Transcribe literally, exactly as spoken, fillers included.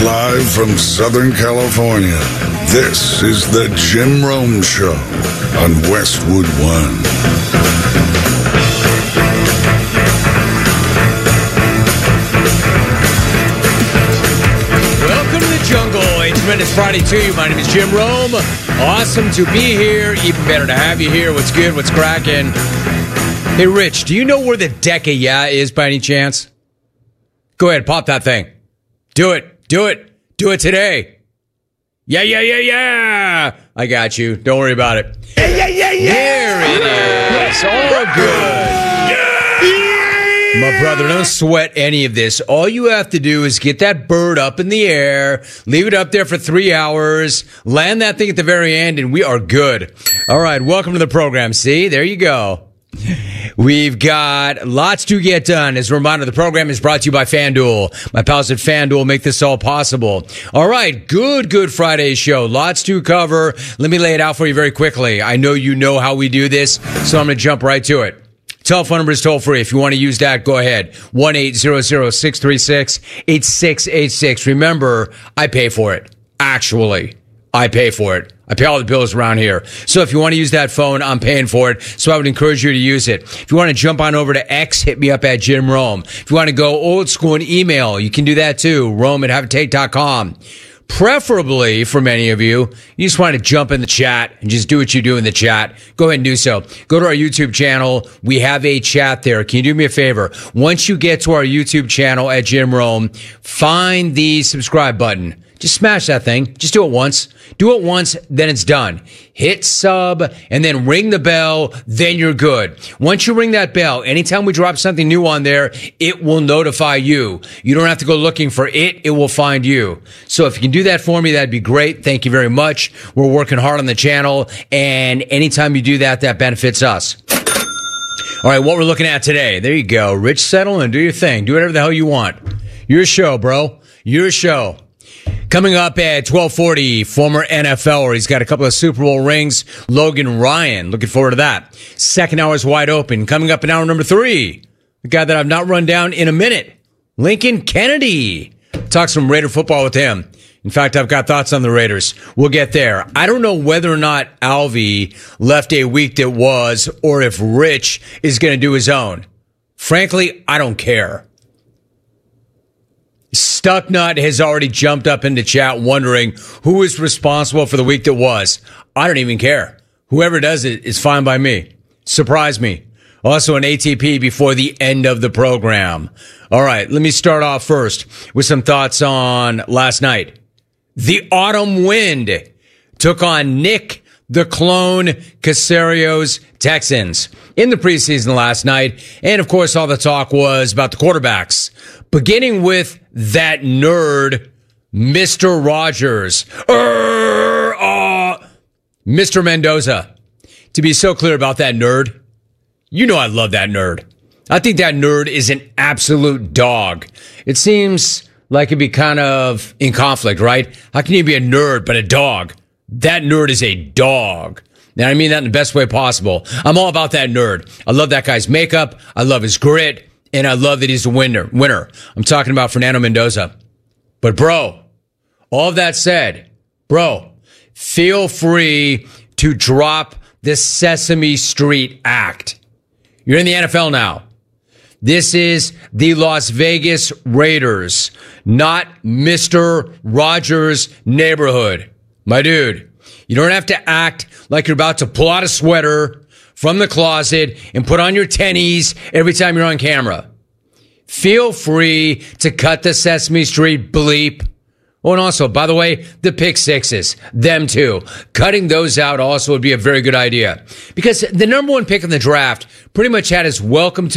Live from Southern California, this is the Jim Rome Show on Westwood One. Welcome to the jungle. A tremendous Friday to you. My name is Jim Rome. Awesome to be here. Even better to have you here. What's good? What's cracking? Hey, Rich, do you know where the deck of yeah is by any chance? Go ahead, pop that thing. Do it. Do it. Do it today. Yeah, yeah, yeah, yeah. I got you. Don't worry about it. Yeah, yeah, yeah, yeah. There it is. All good. My brother, don't sweat any of this. All you have to do is get that bird up in the air, leave it up there for three hours, land that thing at the very end, and we are good. All right, welcome to the program. See, there you go. We've got lots to get done. As a reminder, the program is brought to you by FanDuel. My pals at FanDuel make this all possible. All right, good, good Friday show. Lots to cover. Let me lay it out for you very quickly. I know you know how we do this, so I'm going to jump right to it. Telephone number is toll free. If you want to use that, go ahead. one eight hundred, six three six, eight six eight six. Remember, I pay for it. Actually, I pay for it. I pay all the bills around here. So if you want to use that phone, I'm paying for it. So I would encourage you to use it. If you want to jump on over to X, hit me up at Jim Rome. If you want to go old school and email, you can do that too. Rome at have a take dot com. Preferably, for many of you, you just want to jump in the chat and just do what you do in the chat. Go ahead and do so. Go to our YouTube channel. We have a chat there. Can you do me a favor? Once you get to our YouTube channel at Jim Rome, find the subscribe button. Just smash that thing. Just do it once. Do it once, then it's done. Hit sub, and then ring the bell, then you're good. Once you ring that bell, anytime we drop something new on there, it will notify you. You don't have to go looking for it. It will find you. So if you can do that for me, that'd be great. Thank you very much. We're working hard on the channel, and anytime you do that, that benefits us. All right, what we're looking at today. There you go. Rich, settle and do your thing. Do whatever the hell you want. Your show, bro. Your show. Coming up at twelve forty, former N F L, where he's got a couple of Super Bowl rings, Logan Ryan. Looking forward to that. Second hour is wide open. Coming up in hour number three, the guy that I've not run down in a minute, Lincoln Kennedy. Talk some Raider football with him. In fact, I've got thoughts on the Raiders. We'll get there. I don't know whether or not Alvy left a week that was, or if Rich is going to do his own. Frankly, I don't care. Stucknut has already jumped up into chat wondering who is responsible for the week that was. I don't even care. Whoever does it is fine by me. Surprise me. Also an A T P before the end of the program. All right, let me start off first with some thoughts on last night. The Autumn Wind took on Nick the Clone Caserio's Texans in the preseason last night. And, of course, all the talk was about the quarterbacks, beginning with that nerd, Mister Rogers. Er, uh, Mister Mendoza. To be so clear about that nerd, you know I love that nerd. I think that nerd is an absolute dog. It seems like it'd be kind of in conflict, right? How can you be a nerd but a dog? That nerd is a dog. And I mean that in the best way possible. I'm all about that nerd. I love that guy's makeup. I love his grit. And I love that he's a winner. Winner. I'm talking about Fernando Mendoza. But bro, all of that said, bro, feel free to drop the Sesame Street act. You're in the N F L now. This is the Las Vegas Raiders, not Mister Rogers' neighborhood. My dude, you don't have to act like you're about to pull out a sweater from the closet and put on your tennies every time you're on camera. Feel free to cut the Sesame Street bleep. Oh, and also, by the way, the pick sixes, them too. Cutting those out also would be a very good idea. Because the number one pick in the draft pretty much had his welcome to